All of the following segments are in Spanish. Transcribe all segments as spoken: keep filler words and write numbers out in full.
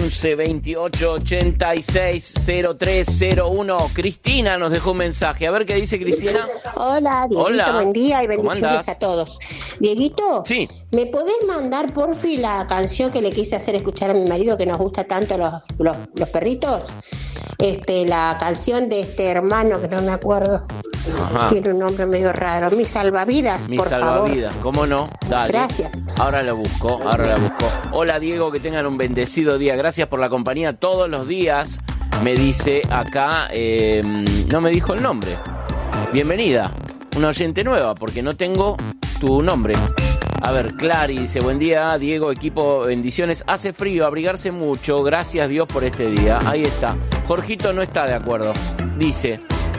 once veintiocho ochenta y seis cero tres cero uno. Cristina nos dejó un mensaje. A ver qué dice Cristina. Hola, Dieguito, Hola. buen día y ¿Cómo bendiciones andás? a todos. Dieguito, Sí. ¿me podés mandar porfi la canción que le quise hacer escuchar a mi marido que nos gusta tanto los, los, los perritos? Este, la canción de este hermano que no me acuerdo. Ajá. Tiene un nombre medio raro. Mi salvavidas, Mi por salvavidas, ¿cómo no? Dale. Gracias. Ahora la busco, ahora la busco. Hola Diego, que tengan un bendecido día. Gracias por la compañía todos los días. Me dice acá, eh, no me dijo el nombre. Bienvenida, una oyente nueva, porque no tengo tu nombre. A ver, Clary dice, buen día, Diego, equipo, bendiciones. Hace frío, abrigarse mucho, gracias Dios por este día. Ahí está. Jorgito no está de acuerdo. Dice,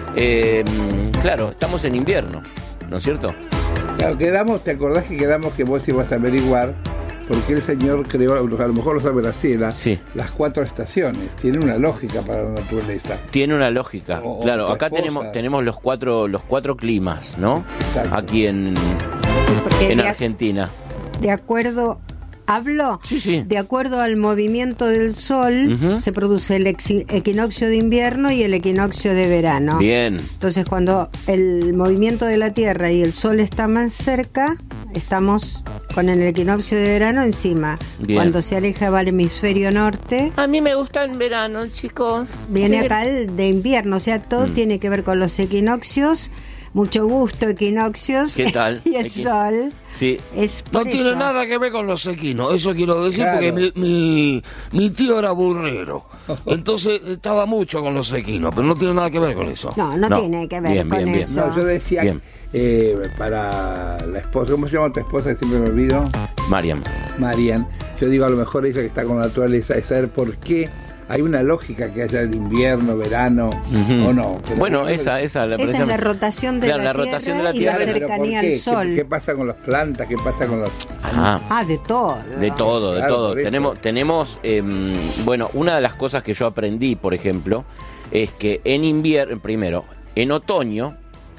eh, claro, estamos en invierno, ¿no es cierto? Claro, quedamos, ¿te acordás que quedamos que vos ibas a averiguar por qué el señor creó, a lo mejor lo sabe Graciela, Sí. las cuatro estaciones? Tiene una lógica para la naturaleza. Tiene una lógica. O- o claro, tu acá esposa. tenemos tenemos los cuatro los cuatro climas, ¿no? Exacto. Aquí en, Sí, porque en de, Argentina. de acuerdo, ¿hablo? Sí, sí. De acuerdo al movimiento del sol, Ujú. se produce el exi- equinoccio de invierno y el equinoccio de verano. Bien. Entonces, cuando el movimiento de la Tierra y el sol está más cerca, estamos con el equinoccio de verano encima. Bien. Cuando se aleja va al hemisferio norte, A mí me gusta en verano, chicos. viene acá el de invierno. O sea, todo Mm. tiene que ver con los equinoccios. Mucho gusto, equinoccios. ¿Qué tal? Y el Equi- sol Sí. es No por tiene eso. nada que ver con los equinos, eso quiero decir, Claro. porque mi, mi, mi tío era burrero, entonces estaba mucho con los equinos, pero no tiene nada que ver con eso. No, no, No. tiene que ver Bien, con bien, bien. eso. No, yo decía, Bien. eh, para la esposa, ¿cómo se llama tu esposa? Que siempre me olvido. Mariam. Marian. Yo digo, a lo mejor ella que está con la naturaleza es saber por qué hay una lógica que haya el invierno, verano Ujú. o no. Pero Bueno, bueno, esa esa la Esa es la precisamente- rotación de, Claro, la, la rotación de la tierra y Tierra. la Claro, pero ¿por cercanía qué? al ¿Qué- sol. ¿Qué pasa con las plantas? ¿Qué pasa con los...? Ah. Ah, de todo. De todo, de Claro, todo. por eso. Tenemos, tenemos eh, bueno, una de las cosas que yo aprendí, por ejemplo, es que en invierno, primero, en otoño,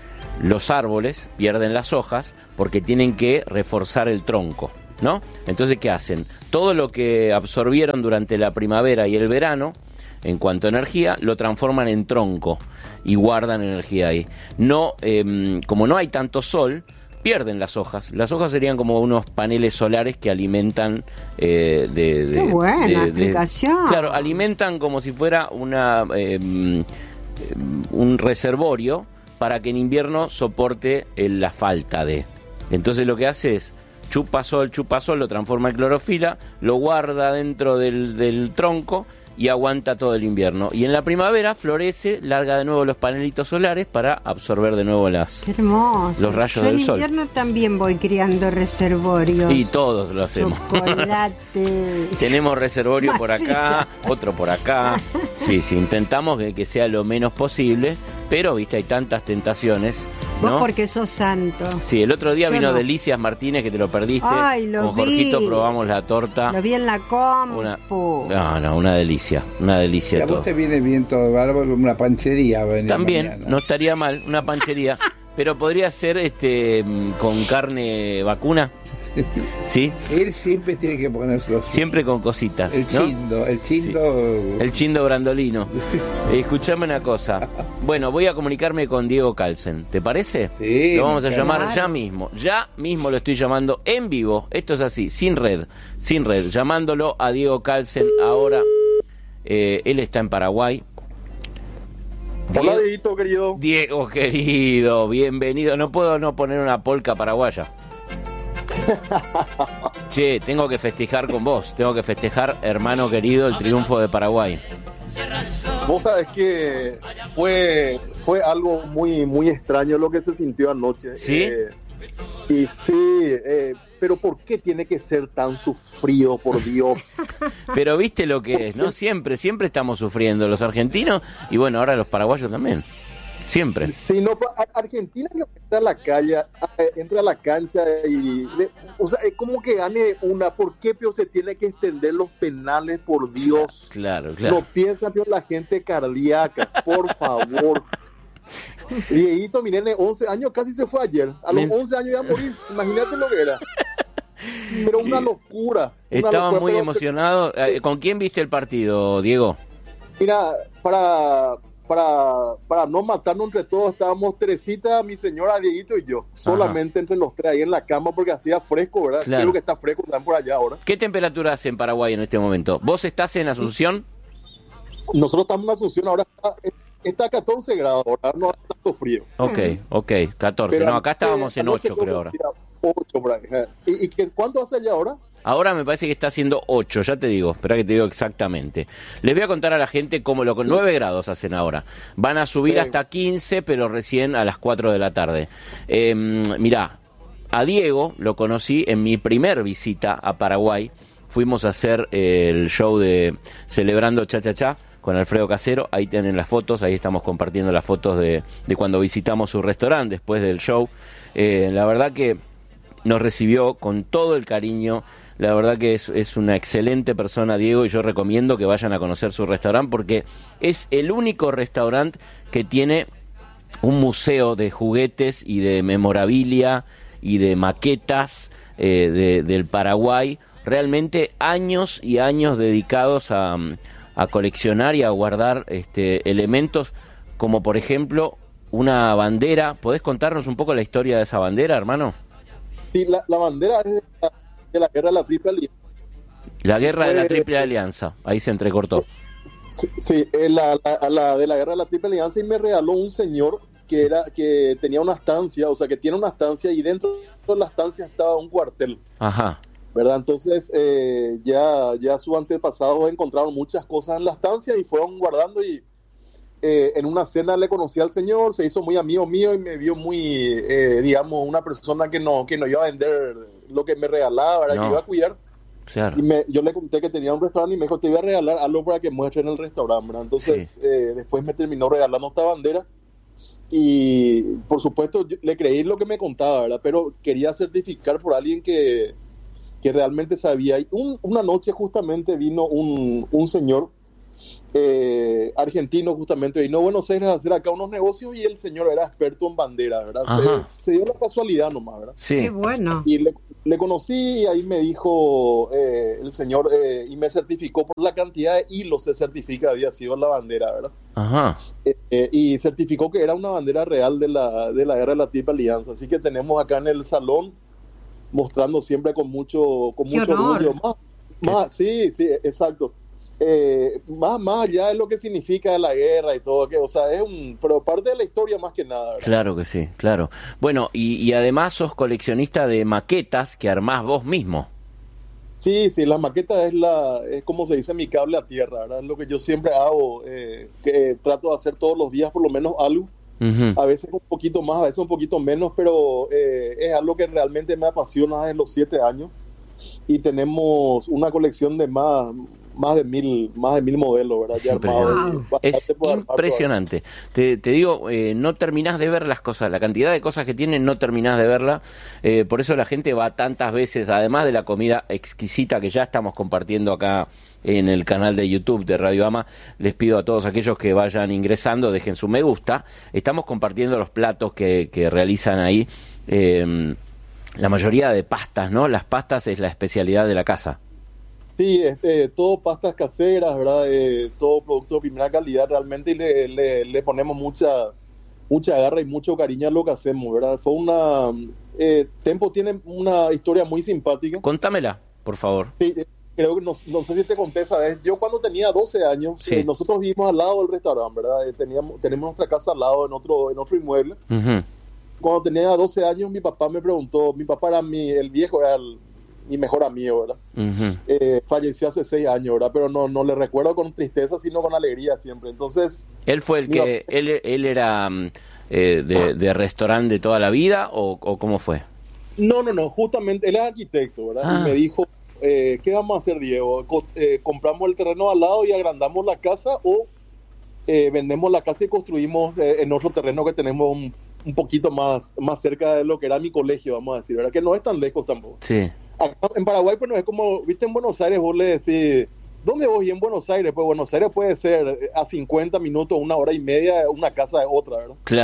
los árboles pierden las hojas porque tienen que reforzar el tronco, ¿no? Entonces, ¿qué hacen? Todo lo que absorbieron durante la primavera y el verano, en cuanto a energía, lo transforman en tronco y guardan energía ahí. No, eh, como no hay tanto sol, pierden las hojas. Las hojas serían como unos paneles solares que alimentan eh, de, de- Qué buena de- de- explicación. Claro, alimentan como si fuera una eh, un reservorio para que en invierno soporte eh, la falta de. Entonces lo que hace es chupa sol, chupa sol, lo transforma en clorofila, lo guarda dentro del, del tronco y aguanta todo el invierno. Y en la primavera florece, larga de nuevo los panelitos solares para absorber de nuevo las... Qué hermoso. Los rayos Yo del en sol. invierno también voy criando reservorios. Y todos lo hacemos. Chocolate. Tenemos reservorio por acá, Mallita. otro por acá. Sí, sí, intentamos que, que sea lo menos posible, pero, viste, hay tantas tentaciones, Vos ¿no? porque sos santo. Sí, el otro día Yo vino no. Delicias Martínez, que te lo perdiste. Ay, lo Con Jorgito vi. probamos la torta. Lo vi en la Una, compu. no, no, una delicia, una Y delicia a todo. vos te viene bien todo bárbaro, una panchería. va a venir También, mañana. no estaría mal, una panchería, pero podría ser este mm, con carne vacuna, ¿sí? Él siempre tiene que poner los... Siempre con cositas, El ¿no? chindo, el chindo... El chindo brandolino. Eh, escuchame una cosa. Bueno, voy a comunicarme con Diego Calsen. ¿Te parece? Sí, Lo vamos a claro. llamar ya mismo. Ya mismo lo estoy llamando en vivo. Esto es así, sin red. Sin red. Llamándolo a Diego Calsen ahora. Eh, él está en Paraguay. Hola, Die- Dieguito, querido. Diego, querido, bienvenido. No puedo no poner una polca paraguaya. Che, tengo que festejar con vos. Tengo que festejar, hermano querido, el triunfo de Paraguay. Vos sabés que fue, fue algo muy, muy extraño lo que se sintió anoche. ¿Sí? Eh, y sí, eh, pero ¿por qué tiene que ser tan sufrido, por Dios? Pero viste lo que es, ¿no? Siempre, siempre estamos sufriendo los argentinos y bueno, ahora los paraguayos también. Siempre. Si no, a- Argentina no entra a la calle, a- entra a la cancha y, de- o sea, es como que gane una. ¿Por qué, Pio, se tiene que extender los penales, por Dios? Claro, claro. No piensa, Pio, la gente cardíaca, por favor. Dieguito, mi nene, once años, casi se fue ayer. A los Men- once años iba a morir. Imagínate lo que era. pero una locura. Una Estaban locura, muy pero- emocionados. Eh, ¿Con quién viste el partido, Diego? Mira, para, para, para no matarnos entre todos, estábamos Teresita, mi señora, Dieguito y yo. Solamente entre los tres ahí en la cama porque hacía fresco, ¿verdad? Claro. Creo que está fresco, están por allá ahora. ¿Qué temperatura hace en Paraguay en este momento? ¿Vos estás en Asunción? Nosotros estamos en Asunción, ahora está, está a catorce grados, ahora no hace tanto frío. Ok, ok, catorce. Pero No, acá anoche- estábamos en anoche ocho, creo creo que ahora. hacía ocho por ahí, eh. ¿Y, y qué- cuánto hace allá ahora? Ahora me parece que está haciendo ocho, ya te digo, espera que te digo exactamente. Les voy a contar a la gente cómo lo... nueve grados hacen ahora. Van a subir Sí. hasta quince, pero recién a las cuatro de la tarde. Eh, mirá, a Diego lo conocí en mi primer visita a Paraguay. Fuimos a hacer eh, el show de Celebrando Cha Cha Cha con Alfredo Casero. Ahí tienen las fotos, ahí estamos compartiendo las fotos de, de cuando visitamos su restaurante después del show. Eh, la verdad que nos recibió con todo el cariño. La verdad que es, es una excelente persona, Diego, y yo recomiendo que vayan a conocer su restaurante porque es el único restaurante que tiene un museo de juguetes y de memorabilia y de maquetas eh, de, del Paraguay. Realmente años y años dedicados a, a coleccionar y a guardar este, elementos como, por ejemplo, una bandera. ¿Podés contarnos un poco la historia de esa bandera, hermano? Sí, la, la bandera es de la, de la guerra de la Triple Alianza. La guerra de la Eh, Triple Alianza, ahí se entrecortó. Sí, sí, eh, la, la, la de la guerra de la Triple Alianza, y me regaló un señor que era que tenía una estancia, o sea, que tiene una estancia y dentro de la estancia estaba un cuartel, Ajá, ¿verdad? Entonces eh, ya, ya sus antepasados encontraron muchas cosas en la estancia y fueron guardando y eh, en una cena le conocí al señor, se hizo muy amigo mío y me vio muy, eh, digamos, una persona que no, que no iba a vender lo que me regalaba, ¿verdad? No. Que iba a cuidar. claro. Y me, yo le conté que tenía un restaurante y me dijo, te voy a regalar algo para que muestres en el restaurante, ¿verdad? Entonces, Sí. eh, después me terminó regalando esta bandera y, por supuesto, yo le creí lo que me contaba, ¿verdad? Pero quería certificar por alguien que, que realmente sabía. Y un- una noche justamente vino un, un señor eh, argentino, justamente vino a Buenos Aires a hacer acá unos negocios y el señor era experto en bandera, ¿verdad? Ajá. Se, se dio la casualidad nomás, ¿verdad? Sí, Qué bueno. Y le, le conocí y ahí me dijo eh, el señor eh, y me certificó por la cantidad de hilos se certifica había sido la bandera, ¿verdad? ajá. Eh, eh, y certificó que era una bandera real de la, de la guerra de la Triple Alianza. Así que tenemos acá en el salón mostrando siempre con mucho, con ¡Qué mucho honor! orgullo. Más, más, sí, sí, exacto. Eh, más, más allá de lo que significa la guerra y todo, que, o sea, es un, pero parte de la historia más que nada, ¿verdad? Claro que sí, claro. Bueno, y, y además sos coleccionista de maquetas que armás vos mismo. Sí, sí, la maqueta es la, es como se dice mi cable a tierra, ¿verdad? Es lo que yo siempre hago, eh, que trato de hacer todos los días por lo menos algo, Ujú. a veces un poquito más, a veces un poquito menos, pero eh, es algo que realmente me apasiona desde los siete años y tenemos una colección de más, más de mil, más de mil modelos, ¿verdad? Es Ya armados, impresionante. y bastante Es por armar impresionante. Te, te digo, eh, no terminás de ver las cosas, la cantidad de cosas que tienen no terminás de verla, eh, por eso la gente va tantas veces, además de la comida exquisita que ya estamos compartiendo acá en el canal de YouTube de Radio Ama. Les pido a todos aquellos que vayan ingresando, dejen su me gusta. Estamos compartiendo los platos que, que realizan ahí, eh, la mayoría de pastas, ¿no? Las pastas es la especialidad de la casa. Sí, este, todo pastas caseras, ¿verdad? Eh, todo producto de primera calidad realmente y le, le, le ponemos mucha mucha garra y mucho cariño a lo que hacemos, ¿verdad? Fue una... Eh, Tempo tiene una historia muy simpática. Contámela, por favor. Sí, eh, creo que no, no sé si te conté esa vez. Yo cuando tenía doce años, Sí. eh, nosotros vivimos al lado del restaurante, ¿verdad? Eh, teníamos, tenemos nuestra casa al lado en otro, en otro inmueble. Ujú. Cuando tenía doce años, mi papá me preguntó, mi papá era mi, el viejo, era el- mi mejor amigo, ¿verdad? Ujú. Eh, falleció hace seis años, ¿verdad? Pero no, no le recuerdo con tristeza, sino con alegría siempre. Entonces, ¿Él fue el que, él, él era mm, eh, de, de restaurante de toda la vida o, o cómo fue? no, no, no, justamente, él es arquitecto, ¿verdad? Ah. Y me dijo, eh, ¿qué vamos a hacer, Diego? Co- eh, ¿Compramos el terreno al lado y agrandamos la casa o eh, vendemos la casa y construimos eh, en otro terreno que tenemos un, un poquito más, más cerca de lo que era mi colegio, vamos a decir, ¿verdad? Que no es tan lejos tampoco. Sí, Acá en Paraguay, pues no es como, viste, en Buenos Aires vos le decís, ¿dónde vos? Y en Buenos Aires, pues Buenos Aires puede ser a cincuenta minutos, una hora y media, una casa de otra, ¿verdad? claro,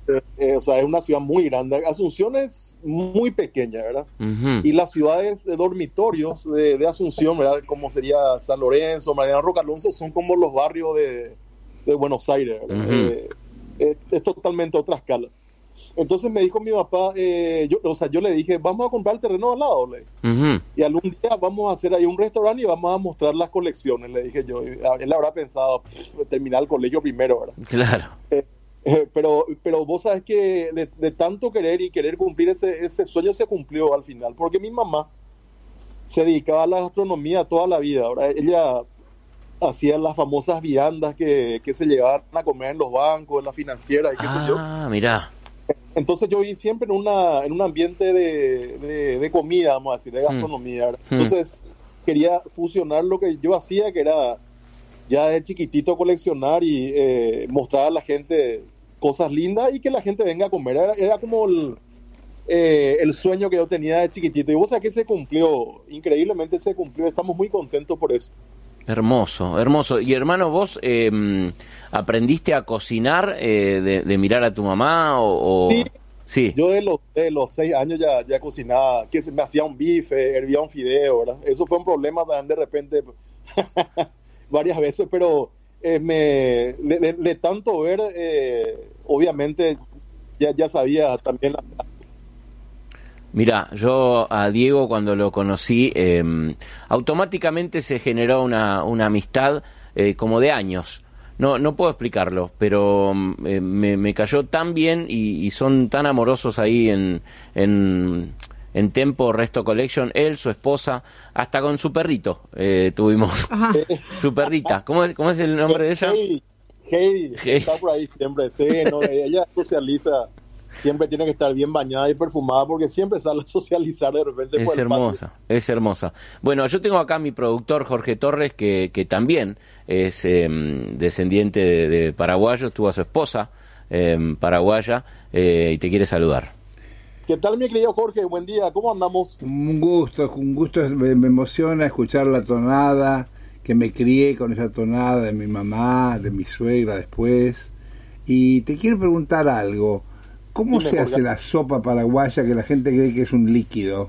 Eh, o sea, es una ciudad muy grande. Asunción es muy pequeña, ¿verdad? Ujú. Y las ciudades de dormitorios de, de Asunción, ¿verdad? Como sería San Lorenzo, Mariano Roca Alonso, son como los barrios de, de Buenos Aires, ¿verdad? Ujú. Eh, eh, es totalmente otra escala. Entonces me dijo mi papá, eh, yo, o sea, yo le dije, vamos a comprar el terreno al lado, le dije. Ujú. Y algún día vamos a hacer ahí un restaurante y vamos a mostrar las colecciones, le dije yo. Y él habrá pensado, "Pff, terminar el colegio primero, ¿verdad?" Claro. Eh, eh, pero, pero vos sabes que de, de tanto querer y querer cumplir ese, ese sueño se cumplió al final, porque mi mamá se dedicaba a la gastronomía toda la vida. Ahora ella hacía las famosas viandas que, que se llevaban a comer en los bancos, en las financieras y qué sé yo. Ah, mirá. Entonces yo viví siempre en una en un ambiente de, de, de comida, vamos a decir, de gastronomía. ¿verdad? Hmm. Entonces quería fusionar lo que yo hacía, que era ya de chiquitito coleccionar y eh, mostrar a la gente cosas lindas y que la gente venga a comer. Era, era como el, eh, el sueño que yo tenía de chiquitito. Y vos sabés que se cumplió, increíblemente se cumplió. Estamos muy contentos por eso. Hermoso, hermoso. Y hermano, ¿vos eh, aprendiste a cocinar eh, de, de mirar a tu mamá o...? o... Sí. Sí. Yo de los, de los seis años ya, ya cocinaba, que se me hacía un bife, hervía un fideo, ¿verdad? Eso fue un problema también de repente varias veces, pero eh, me, de, de, de tanto ver, eh, obviamente ya, ya sabía también. La... Mira, yo a Diego cuando lo conocí, eh, automáticamente se generó una, una amistad eh, como de años. No, no puedo explicarlo, pero eh, me, me cayó tan bien y, y son tan amorosos ahí en, en, en Tempo Resto Collection. Él, su esposa, hasta con su perrito eh, tuvimos. Ajá. Su perrita. ¿Cómo es, cómo es el nombre de ella? Heidi, Heidi, Heidi. está por ahí siempre. Sí, no, ella socializa, siempre tiene que estar bien bañada y perfumada porque siempre sale a socializar de repente. Es por el hermosa, patio. es hermosa. Bueno, yo tengo acá a mi productor Jorge Torres, que, que también es eh, descendiente de, de paraguayos, tuvo a su esposa eh, paraguaya eh, y te quiere saludar. ¿Qué tal, mi querido Jorge? Buen día, ¿cómo andamos? Un gusto, un gusto, me, me emociona escuchar la tonada, que me crié con esa tonada de mi mamá, de mi suegra después. Y te quiero preguntar algo. ¿Cómo Dime, se Jorge. hace la sopa paraguaya que la gente cree que es un líquido?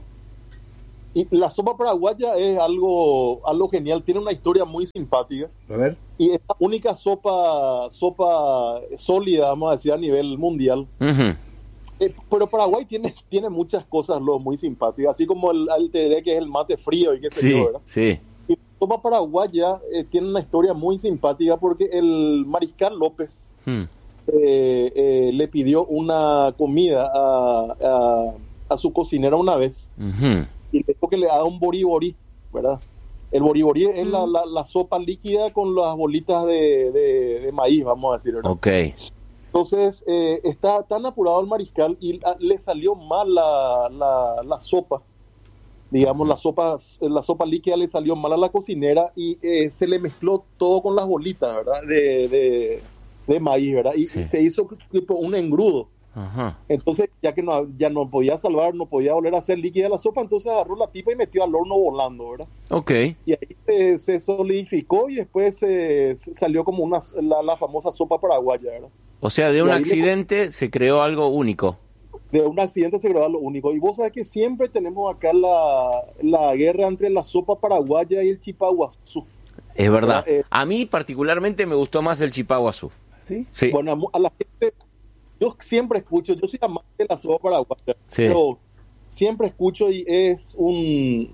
Y la sopa paraguaya es algo, algo genial, tiene una historia muy simpática A ver. y es la única sopa, sopa sólida, vamos a decir, a nivel mundial. Ujú. Eh, pero Paraguay tiene, tiene muchas cosas lo muy simpáticas, así como el, el tereré, que es el mate frío y qué sé Sí, yo, ¿verdad? sí. Y la sopa paraguaya eh, tiene una historia muy simpática porque el Mariscal López Mm. eh, eh, le pidió una comida a, a, a su cocinera una vez Ujú. y le dijo que le haga un boriborí, ¿verdad? El boriborí es la, la, la sopa líquida con las bolitas de, de, de maíz, vamos a decir, ¿verdad? Ok. Entonces, eh, está tan apurado el mariscal y a- le salió mal la, la, la sopa. Digamos, la sopa, la sopa líquida le salió mal a la cocinera y eh, se le mezcló todo con las bolitas, ¿verdad? De, de, de maíz, ¿verdad? Y, Sí. y se hizo tipo un engrudo. Ajá. Entonces, ya que no, ya no podía salvar, no podía volver a hacer líquida la sopa, entonces agarró la tipa y metió al horno volando, ¿verdad? Ok. Y ahí se, se solidificó y después eh, se salió como una, la, la famosa sopa paraguaya, ¿verdad? O sea, de un Y ahí le- accidente se creó algo único. De un accidente se creó lo único. Y vos sabés que siempre tenemos acá la, la guerra entre la sopa paraguaya y el chipaguazú. Es verdad. Eh, A mí particularmente me gustó más el chipaguazú. ¿Sí? Sí. Bueno, a, mu- a la gente, yo siempre escucho, yo soy amante de la sopa paraguaya, Sí. pero siempre escucho y es un,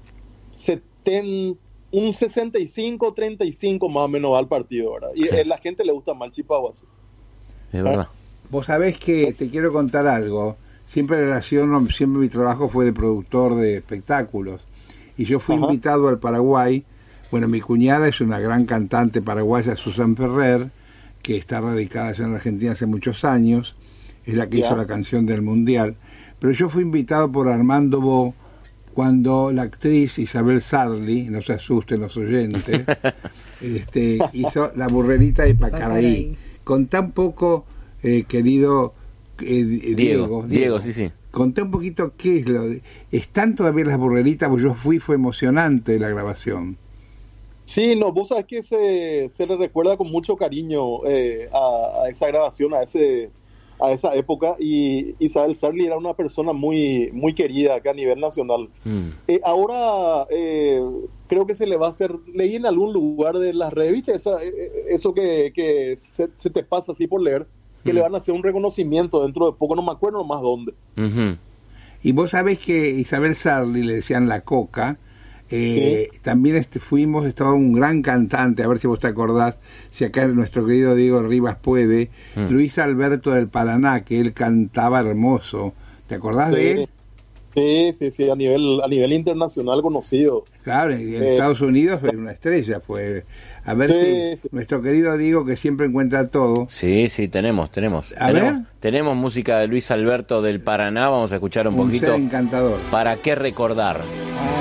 seten, un sesenta y cinco treinta y cinco más o menos va al partido, ¿verdad? Y Sí. a la gente le gusta más el chipaguazú. Es verdad. Vos sabés que te quiero contar algo. Siempre relaciono, siempre mi trabajo fue de productor de espectáculos. Y yo fui Ajá. invitado al Paraguay. Bueno, mi cuñada es una gran cantante paraguaya, Susan Ferrer, que está radicada allá en Argentina hace muchos años. Es la que Ya. hizo la canción del Mundial. Pero yo fui invitado por Armando Bo cuando la actriz Isabel Sarli, no se asusten los oyentes, este, hizo La burrerita de Pacaraí. Con tan poco, eh, querido eh, Diego, Diego, Diego, sí, sí. Conté un poquito qué es lo de... ¿Están todavía las burreritas? Pues yo fui, fue emocionante la grabación. Sí, no, vos sabés que se, se le recuerda con mucho cariño eh, a, a esa grabación, a ese a esa época, y Isabel Sarli era una persona muy, muy querida acá a nivel nacional. Mm. Eh, ahora eh, creo que se le va a hacer, leí en algún lugar de las revistas, esa, eso que, que se, se te pasa así por leer, que mm. le van a hacer un reconocimiento dentro de poco, no me acuerdo más dónde. Uh-huh. Y vos sabés que Isabel Sarli, le decían la Coca, eh, ¿sí? También este, fuimos, estaba un gran cantante, a ver si vos te acordás, si acá nuestro querido Diego Rivas puede, mm. Luis Alberto del Paraná, que él cantaba hermoso, ¿te acordás sí. de él? Sí, sí, sí, a nivel a nivel internacional conocido. Claro, en eh, Estados Unidos es una estrella, pues. A ver sí, si sí. nuestro querido Diego, que siempre encuentra todo. Sí, sí, tenemos, tenemos. A tenemos, ver. Tenemos música de Luis Alberto del Paraná, vamos a escuchar un, un poquito. Ser encantador. ¿Para qué recordar? Ah.